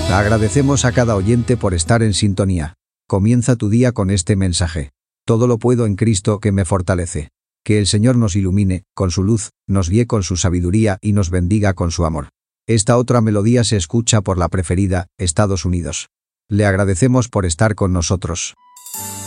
Agradecemos a cada oyente por estar en sintonía. Comienza tu día con este mensaje. Todo lo puedo en Cristo que me fortalece. Que el Señor nos ilumine con su luz, nos guíe con su sabiduría y nos bendiga con su amor. Esta otra melodía se escucha por la preferida, Estados Unidos. Le agradecemos por estar con nosotros.